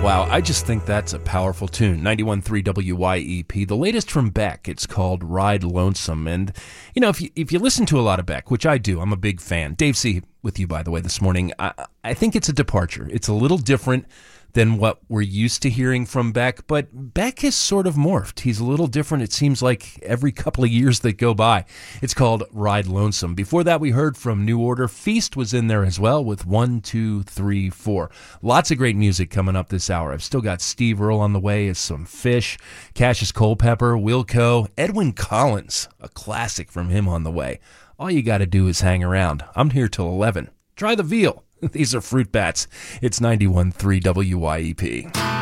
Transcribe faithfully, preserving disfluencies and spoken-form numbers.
Wow, I just think that's a powerful tune. ninety-one point three W Y E P. The latest from Beck, it's called Ride Lonesome. And, you know, if you, if you listen to a lot of Beck, which I do, I'm a big fan. Dave C. with you, by the way, this morning. I, I think it's a departure. It's a little different than what we're used to hearing from Beck, but Beck has sort of morphed. He's a little different, it seems like, every couple of years that go by. It's called Ride Lonesome. Before that, we heard from New Order. Feast was in there as well with one, two, three, four. Lots of great music coming up this hour. I've still got Steve Earle on the way as some Fish, Cassius Culpepper, Wilco, Edwyn Collins, a classic from him on the way. All you got to do is hang around. I'm here till eleven. Try the veal. These are Fruit Bats. It's ninety-one point three W Y E P.